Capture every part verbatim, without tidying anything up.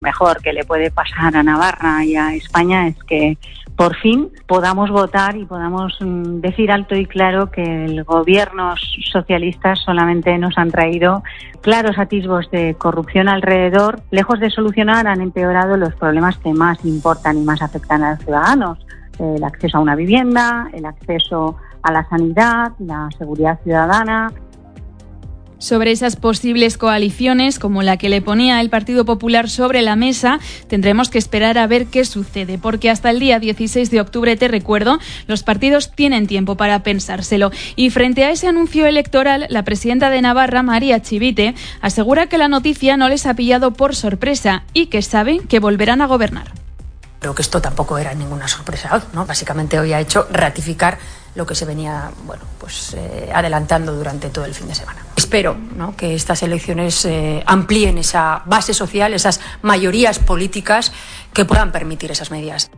mejor que le puede pasar a Navarra y a España es que por fin podamos votar y podamos decir alto y claro que el gobierno socialistas solamente nos han traído claros atisbos de corrupción alrededor. Lejos de solucionar, han empeorado los problemas que más importan y más afectan a los ciudadanos. El acceso a una vivienda, el acceso a la sanidad, la seguridad ciudadana. Sobre esas posibles coaliciones, como la que le ponía el Partido Popular sobre la mesa, tendremos que esperar a ver qué sucede, porque hasta el día dieciséis de octubre, te recuerdo, los partidos tienen tiempo para pensárselo. Y frente a ese anuncio electoral, la presidenta de Navarra, María Chivite, asegura que la noticia no les ha pillado por sorpresa y que saben que volverán a gobernar. Creo que esto tampoco era ninguna sorpresa, ¿no? Básicamente hoy ha hecho ratificar lo que se venía, bueno, pues eh, adelantando durante todo el fin de semana. Espero, ¿no?, que estas elecciones eh, amplíen esa base social, esas mayorías políticas que puedan permitir esas medidas.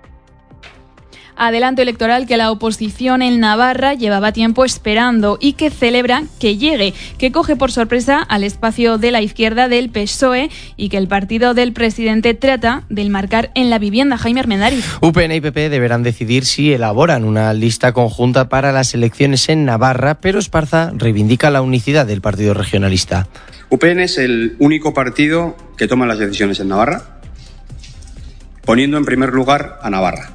Adelanto electoral que la oposición en Navarra llevaba tiempo esperando y que celebra que llegue, que coge por sorpresa al espacio de la izquierda del P S O E y que el partido del presidente trata de enmarcar en la vivienda. Jaime Armendariz. U P N y P P deberán decidir si elaboran una lista conjunta para las elecciones en Navarra, pero Esparza reivindica la unicidad del partido regionalista. U P N es el único partido que toma las decisiones en Navarra, poniendo en primer lugar a Navarra.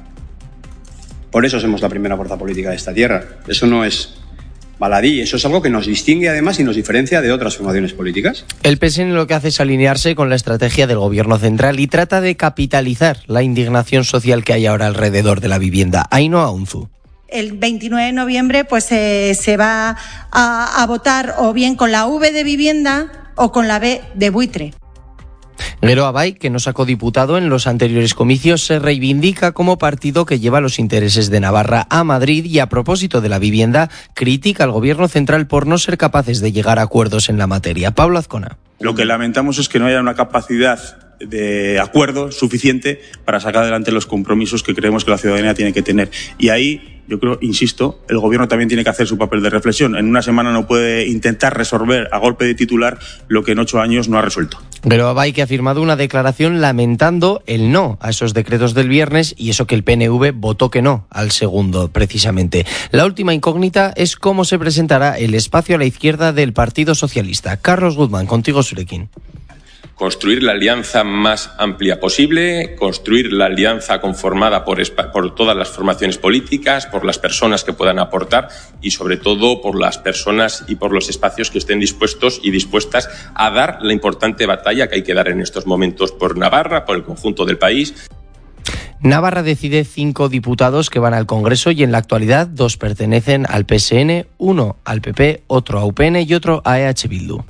Por eso somos la primera fuerza política de esta tierra. Eso no es baladí, eso es algo que nos distingue además y nos diferencia de otras formaciones políticas. El P S N lo que hace es alinearse con la estrategia del gobierno central y trata de capitalizar la indignación social que hay ahora alrededor de la vivienda. Ainhoa Unzu. El veintinueve de noviembre pues eh, se va a, a votar o bien con la V de vivienda o con la B de buitre. Gero Abay, que no sacó diputado en los anteriores comicios, se reivindica como partido que lleva los intereses de Navarra a Madrid y, a propósito de la vivienda, critica al gobierno central por no ser capaces de llegar a acuerdos en la materia. Pablo Azcona. Lo que lamentamos es que no haya una capacidad de acuerdo suficiente para sacar adelante los compromisos que creemos que la ciudadanía tiene que tener. Y ahí, yo creo, insisto, el gobierno también tiene que hacer su papel de reflexión. En una semana no puede intentar resolver a golpe de titular lo que en ocho años no ha resuelto. Pero Abay, que ha firmado una declaración lamentando el no a esos decretos del viernes y eso que el P N V votó que no al segundo, precisamente. La última incógnita es cómo se presentará el espacio a la izquierda del Partido Socialista. Carlos Guzmán, contigo, Surekin. Construir la alianza más amplia posible, construir la alianza conformada por, por todas las formaciones políticas, por las personas que puedan aportar y sobre todo por las personas y por los espacios que estén dispuestos y dispuestas a dar la importante batalla que hay que dar en estos momentos por Navarra, por el conjunto del país. Navarra decide cinco diputados que van al Congreso y en la actualidad dos pertenecen al P S N, uno al P P, otro a U P N y otro a E H Bildu.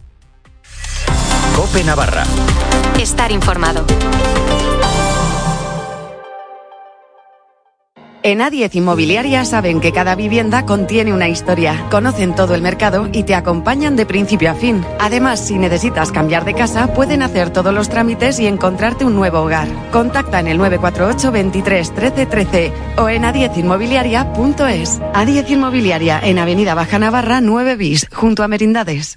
COPE Navarra. Estar informado. En A diez Inmobiliaria saben que cada vivienda contiene una historia, conocen todo el mercado y te acompañan de principio a fin. Además, si necesitas cambiar de casa, pueden hacer todos los trámites y encontrarte un nuevo hogar. Contacta en el nueve cuatro ocho, veintitrés, trece, trece o en a diez inmobiliaria punto es. A diez Inmobiliaria, en Avenida Baja Navarra nueve bis, junto a Merindades.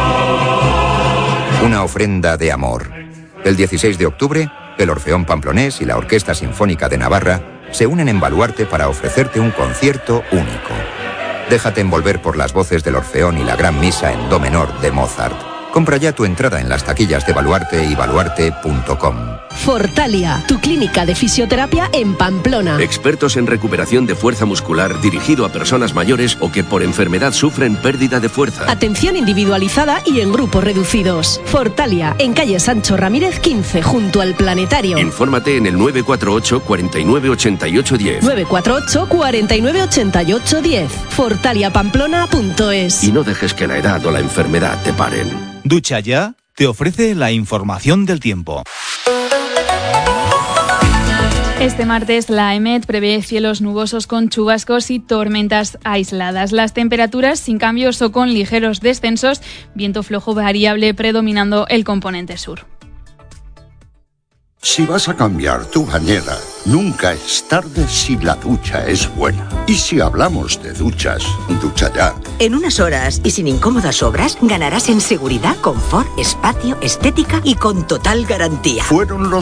Una ofrenda de amor. El dieciséis de octubre, el Orfeón Pamplonés y la Orquesta Sinfónica de Navarra se unen en Baluarte para ofrecerte un concierto único. Déjate envolver por las voces del Orfeón y la Gran Misa en Do menor de Mozart. Compra ya tu entrada en las taquillas de Baluarte y baluarte punto com. Fortalia, tu clínica de fisioterapia en Pamplona. Expertos en recuperación de fuerza muscular dirigido a personas mayores o que por enfermedad sufren pérdida de fuerza. Atención individualizada y en grupos reducidos. Fortalia, en calle Sancho Ramírez quince, junto al Planetario. Infórmate en el nueve cuatro ocho, cuarenta y nueve, ochenta y ocho, diez. nueve cuatro ocho, cuarenta y nueve, ochenta y ocho, diez. fortalia pamplona punto es. Y no dejes que la edad o la enfermedad te paren. Ducha Ya te ofrece la información del tiempo. Este martes la EMET prevé cielos nubosos con chubascos y tormentas aisladas. Las temperaturas sin cambios o con ligeros descensos, viento flojo variable predominando el componente sur. Si vas a cambiar tu bañera, nunca es tarde si la ducha es buena. Y si hablamos de duchas, Ducha Ya. En unas horas y sin incómodas obras, ganarás en seguridad, confort, espacio, estética y con total garantía. Fueron los